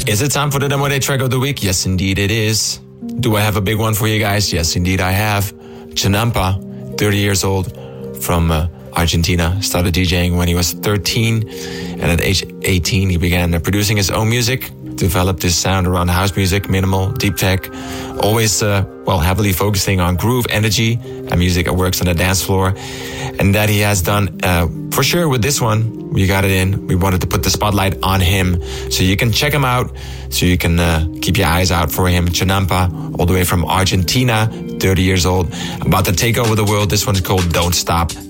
Is it time for the Demo Day track of the week? Yes, indeed it is. Do I have a big one for you guys? Yes, indeed I have. Chinampa, 30 years old, from Argentina. Started DJing when he was 13, and at age 18 he began producing his own music. Developed his sound around house music, minimal, deep tech, always heavily focusing on groove, energy, and music that works on the dance floor. And that he has done for sure with this one. We got it in. We wanted to put the spotlight on him, so you can check him out, so you can keep your eyes out for him. Chinampa, all the way from Argentina, 30 years old, about to take over the world. This one's called Don't Stop